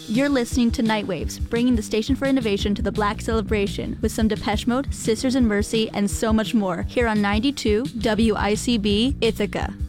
You're listening to Nightwaves, bringing the station for innovation to the Black celebration with some Depeche Mode, Sisters in Mercy, and so much more here on 92 WICB Ithaca.